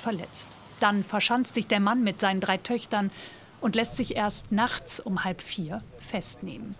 verletzt. Dann verschanzt sich der Mann mit seinen 3 Töchtern und lässt sich erst nachts um 3:30 festnehmen.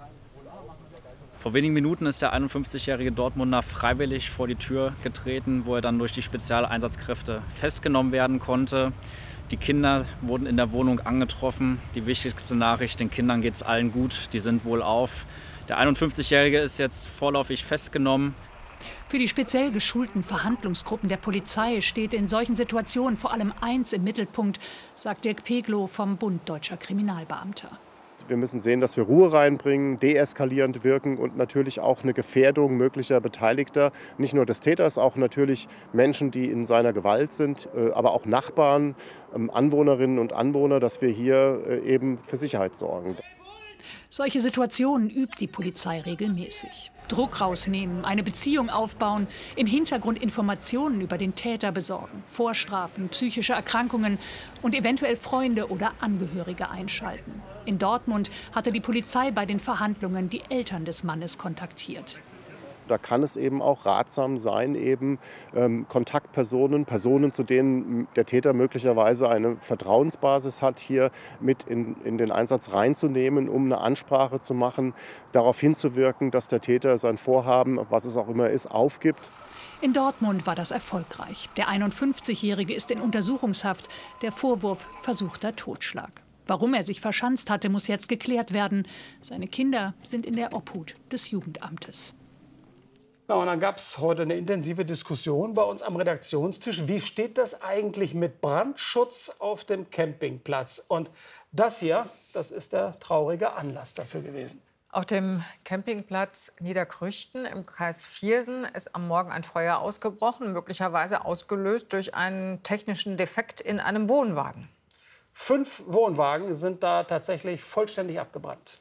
Vor wenigen Minuten ist der 51-jährige Dortmunder freiwillig vor die Tür getreten, wo er dann durch die Spezialeinsatzkräfte festgenommen werden konnte. Die Kinder wurden in der Wohnung angetroffen. Die wichtigste Nachricht, den Kindern geht es allen gut, die sind wohlauf. Der 51-jährige ist jetzt vorläufig festgenommen. Für die speziell geschulten Verhandlungsgruppen der Polizei steht in solchen Situationen vor allem eins im Mittelpunkt, sagt Dirk Peglow vom Bund Deutscher Kriminalbeamter. Wir müssen sehen, dass wir Ruhe reinbringen, deeskalierend wirken und natürlich auch eine Gefährdung möglicher Beteiligter, nicht nur des Täters, auch natürlich Menschen, die in seiner Gewalt sind, aber auch Nachbarn, Anwohnerinnen und Anwohner, dass wir hier eben für Sicherheit sorgen. Solche Situationen übt die Polizei regelmäßig. Druck rausnehmen, eine Beziehung aufbauen, im Hintergrund Informationen über den Täter besorgen, Vorstrafen, psychische Erkrankungen und eventuell Freunde oder Angehörige einschalten. In Dortmund hatte die Polizei bei den Verhandlungen die Eltern des Mannes kontaktiert. Da kann es eben auch ratsam sein, eben Kontaktpersonen, Personen, zu denen der Täter möglicherweise eine Vertrauensbasis hat, hier mit in den Einsatz reinzunehmen, um eine Ansprache zu machen, darauf hinzuwirken, dass der Täter sein Vorhaben, was es auch immer ist, aufgibt. In Dortmund war das erfolgreich. Der 51-Jährige ist in Untersuchungshaft. Der Vorwurf versuchter Totschlag. Warum er sich verschanzt hatte, muss jetzt geklärt werden. Seine Kinder sind in der Obhut des Jugendamtes. Ja, und dann gab es heute eine intensive Diskussion bei uns am Redaktionstisch. Wie steht das eigentlich mit Brandschutz auf dem Campingplatz? Und das hier, das ist der traurige Anlass dafür gewesen. Auf dem Campingplatz Niederkrüchten im Kreis Viersen ist am Morgen ein Feuer ausgebrochen, möglicherweise ausgelöst durch einen technischen Defekt in einem Wohnwagen. 5 Wohnwagen sind da tatsächlich vollständig abgebrannt.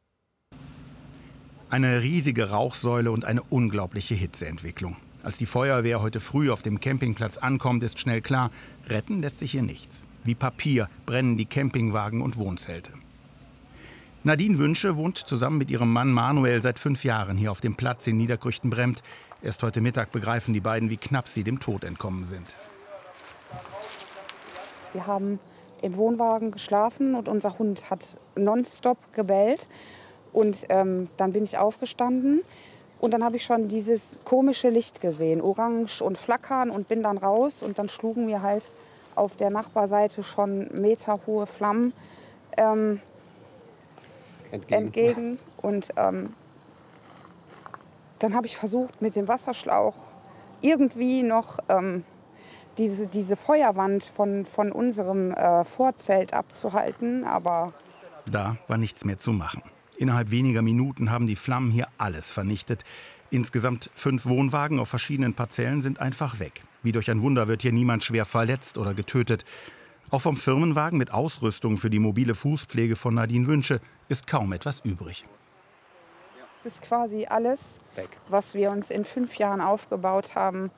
Eine riesige Rauchsäule und eine unglaubliche Hitzeentwicklung. Als die Feuerwehr heute früh auf dem Campingplatz ankommt, ist schnell klar, retten lässt sich hier nichts. Wie Papier brennen die Campingwagen und Wohnzelte. Nadine Wünsche wohnt zusammen mit ihrem Mann Manuel seit 5 Jahren hier auf dem Platz in Niederkrüchten-Bremt. Erst heute Mittag begreifen die beiden, wie knapp sie dem Tod entkommen sind. Wir haben im Wohnwagen geschlafen und unser Hund hat nonstop gebellt. Und dann bin ich aufgestanden und dann habe ich schon dieses komische Licht gesehen, orange und flackern, und bin dann raus. Und dann schlugen mir halt auf der Nachbarseite schon meterhohe Flammen entgegen. Und dann habe ich versucht, mit dem Wasserschlauch irgendwie noch diese Feuerwand von unserem Vorzelt abzuhalten. Aber da war nichts mehr zu machen. Innerhalb weniger Minuten haben die Flammen hier alles vernichtet. Insgesamt 5 Wohnwagen auf verschiedenen Parzellen sind einfach weg. Wie durch ein Wunder wird hier niemand schwer verletzt oder getötet. Auch vom Firmenwagen mit Ausrüstung für die mobile Fußpflege von Nadine Wünsche ist kaum etwas übrig. es ist quasi alles, was wir uns in 5 Jahren aufgebaut haben,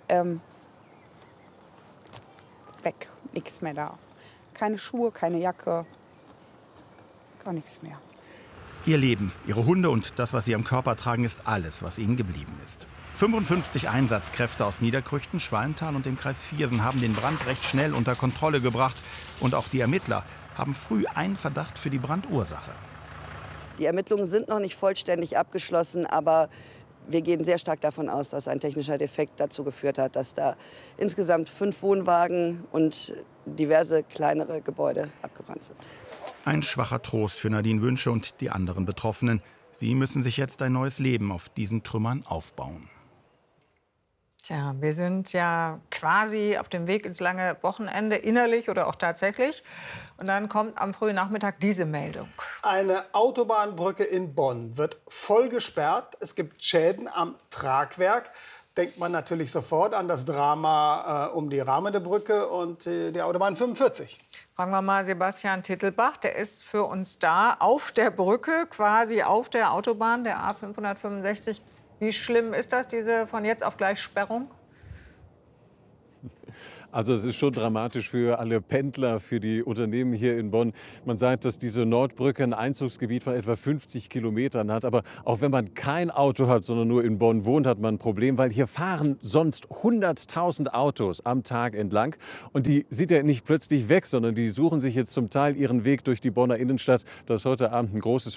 weg. Nichts mehr da. Keine Schuhe, keine Jacke, gar nichts mehr. Ihr Leben, ihre Hunde und das, was sie am Körper tragen, ist alles, was ihnen geblieben ist. 55 Einsatzkräfte aus Niederkrüchten, Schwalmtal und dem Kreis Viersen haben den Brand recht schnell unter Kontrolle gebracht. Und auch die Ermittler haben früh einen Verdacht für die Brandursache. Die Ermittlungen sind noch nicht vollständig abgeschlossen, aber wir gehen sehr stark davon aus, dass ein technischer Defekt dazu geführt hat, dass da insgesamt 5 Wohnwagen und diverse kleinere Gebäude abgebrannt sind. Ein schwacher Trost für Nadine Wünsche und die anderen Betroffenen. Sie müssen sich jetzt ein neues Leben auf diesen Trümmern aufbauen. Tja, wir sind ja quasi auf dem Weg ins lange Wochenende, innerlich oder auch tatsächlich. Und dann kommt am frühen Nachmittag diese Meldung. Eine Autobahnbrücke in Bonn wird voll gesperrt. Es gibt Schäden am Tragwerk. Denkt man natürlich sofort an das Drama um die rahmende Brücke und die Autobahn 45. Fragen wir mal Sebastian Tittelbach, der ist für uns da auf der Brücke, quasi auf der Autobahn, der A565. Wie schlimm ist das, diese von jetzt auf gleich Sperrung? Also es ist schon dramatisch für alle Pendler, für die Unternehmen hier in Bonn. Man sagt, dass diese Nordbrücke ein Einzugsgebiet von etwa 50 Kilometern hat. Aber auch wenn man kein Auto hat, sondern nur in Bonn wohnt, hat man ein Problem, weil hier fahren sonst 100.000 Autos am Tag entlang. Und die sind ja nicht plötzlich weg, sondern die suchen sich jetzt zum Teil ihren Weg durch die Bonner Innenstadt. Da ist heute Abend ein großes